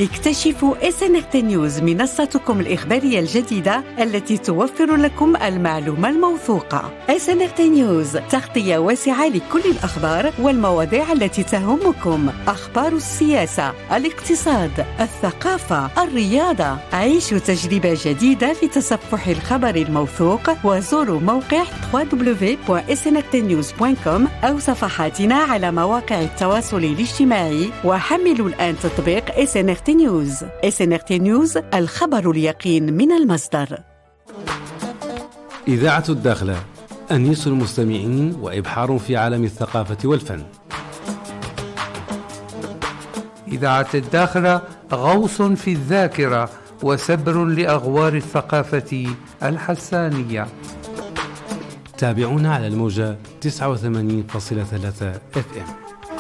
اكتشفوا SNRT News، منصتكم الإخبارية الجديدة التي توفر لكم المعلومة الموثوقة. SNRT News، تغطية واسعة لكل الأخبار والمواضيع التي تهمكم، أخبار السياسة، الاقتصاد، الثقافة، الرياضة. عيشوا تجربة جديدة في تصفح الخبر الموثوق، وزوروا موقع www.snrtnews.com أو صفحاتنا على مواقع التواصل الاجتماعي، وحملوا الآن تطبيق SNRT News. SNRT News، الخبر اليقين من المصدر. إذاعة الداخلة، أنيس المستمعين وإبحار في عالم الثقافة والفن. إذاعة الداخلة، غوص في الذاكرة وسبر لأغوار الثقافة الحسانية. تابعونا على الموجة 89.3 FM.